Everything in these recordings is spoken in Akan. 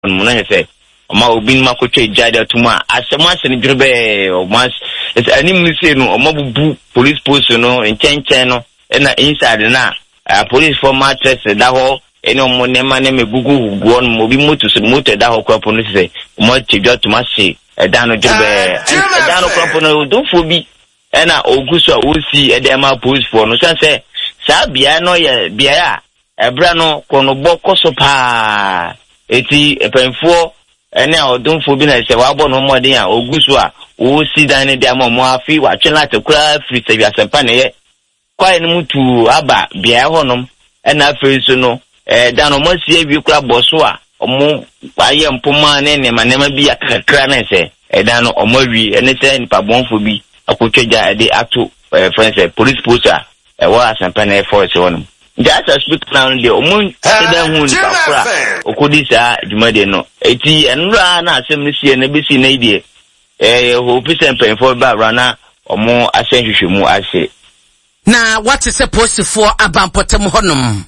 no say ma obi ma ko twa jade atuma asema se ne dwebe o mas anim ni se no ma bubu police post no nchen no na inside na police for mattress da ho eni omo nema na megugu guo no obi motor da ho kwapo no se mo twa atuma se da no dwebe da no kwapo no do fo bi na oguso osi edema police for no say sa bia no ye bia ebra no kono boko so pa eti epenfo ene odunfo bi na se wa bo no modin a oguso a o si dan ne dia mo afi wa twela tekura free se bia sempa ne ye kwa ene mutu aba bia honom ena afi so no dan no mo sie bi kura boso a omo aye mpoma ne ne manema bi akakra na se dan no omo wi ene se nipa bonfo bi akotwaja de ato friends police post a wa sempa ne force honom just as speak now the omun seda hu ni pakura okodisa djumade no eti enra na asem ni sie na besi na idie hope sempen for ba rana omo asenhwehwemu ase na what is supposed for abampotem honum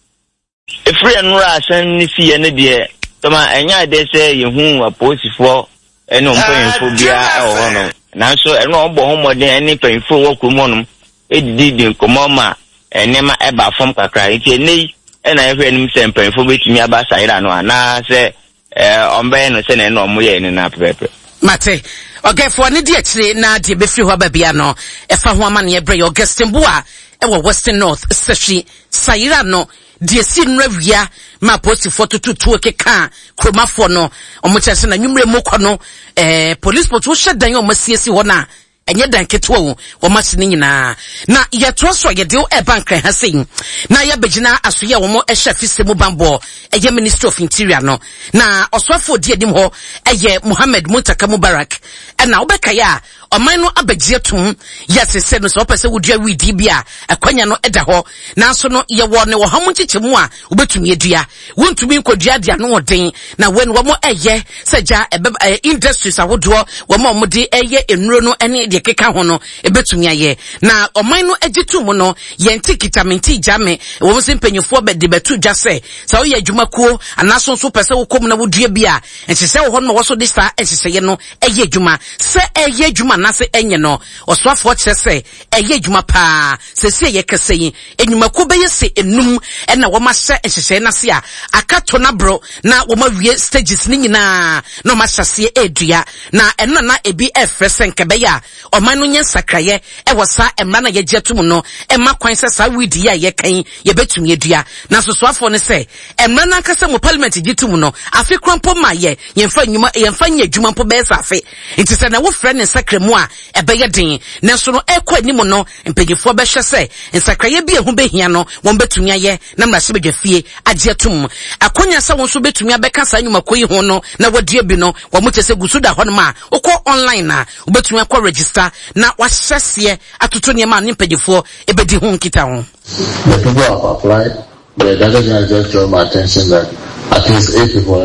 efre enra asen ni sie na die toma enya de se yehu aposifo eno mpenfo bia hono nanso eno obo homode eni penfo wo krumonum edidi komoma enema eba fom kakra iti nei ena ehwe enim sempen fo betumi aba saira no ana se ombe no se ne no moye ni na pepe mate ogefo ne di akire na de befiri ho babia no efa ho amane ebre Augustine Bua ewo Western North Sashi saira no die si nwawia ma post photo tutu keka kromafo no omochese na nwumre mokọ no police port wo hyedan o masiesi ho na enye dan ketwo wo masini nyina na yeto so ye de e bank ha sei na ya begina asoye wo mo ehwe fisemu bambo eye Minister of Interior no na osofo di edim ho eye Mohammed Muntaka Mubarak na obeka ya oman no abagie tum yesese no so pese wodua widi bia akwanya no eda ho na so no ye wo ne wo hamu chichemu a obetumi edua wontumi nkodua dia no oden na wen wo mo eye seja industries awodo wo mo de eye enuro no ene de keka ho no ebetumi aye na oman no agitum no yenti kitamenti jame wo mo sempanyufo be de betu dwa se sa wo ye adwumakuo anaso so pese wo kom na wodua bia ensese wo ho no wo so de sa ensese ye no eye adwuma se eye adwuma na se enye no oswafo kyese eye adwuma pa se se ye kese yi enwumakuo be yese enum na wo ma hye ensese na se a akato na bro na wo ma wie stages ni nyina no ma hyase edua na eno na ebi efresen kebe ya omanu nya sakraye wosa emra na ye gyetum no ema kwan se sa widi ya ye kan ye betumi edua na sosoafo ne se emra na kasa mo parliament gyetum no afi krampo ma ye yemfa nyuma yemfa nya adwuma mpo be sa afi nti se na wo frɛ ne sakremu a ebeye den na so no ekɔ anim no mpanyifo be hwɛ se nsakraye bi ehu behia no won betumi aye na mrahye bedwafie agyetum akonya se won so betumi abeka sa nyuma koyi ho no na wadua bi no wo mo tese gusu da ho no ma ukɔ online na ubetumi akɔ register na wahyɛseɛ atoto niema ne mpanyifo ebedi ho nkita ho. The people have applied. The director has just drawn my attention that at least 8 people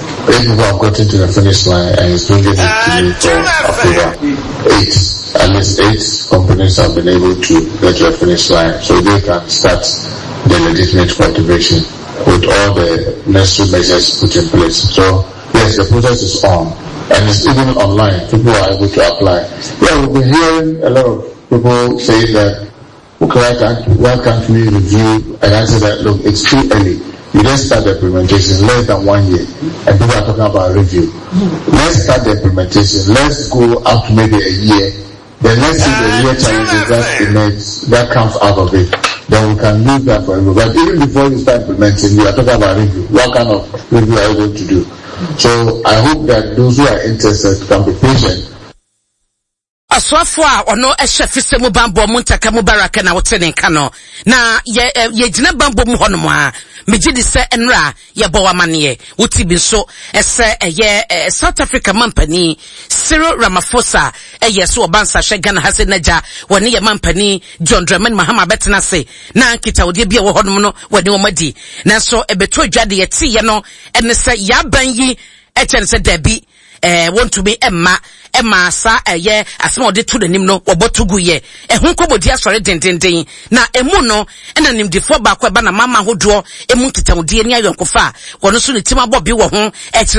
have gotten to the finish line and it's bringing it to me for approval. 8. At least 8 companies have been able to get to the finish line so they can start the legitimate cultivation with all the necessary measures put in place. So yes, the process is on. And it's even online. People are able to apply. Yeah, we've been hearing a lot of people saying that, why can't we review? And I said that, look, it's too early. You just start the implementation less than 1 year. And people are talking about review. Let's start the implementation. Let's go up to maybe a year. Then let's see the year challenges that comes out of it. Then we can use that for review. But even before you start implementing, you are talking about review. What kind of review are you going to do? So I hope that those who are interested can be patient. Aswafo a ono ehwe fisemu bambo Muntaka Mubarak na wotene nka no na ye gina bambo mu hono a megidi se enra ye bowa mane wuti bi so ese ye South Africa mampani Cyril Ramaphosa ye so obansa hwe Ghana hase naja woni ye mampani John Dramani Mahama betena se na nkita wode bia wo hono no woni wo madi na so ebeto dwade ye tie no ene se ya ban yi echen se dabi want to be Emma sa ye asema de to the nim no obotugu ye ehun kobodi asore dendenden na emu no ena nim defo ba kwa ba na mama hodo emu tetawde ni ayonkofa wono so ne tima bobi wo ho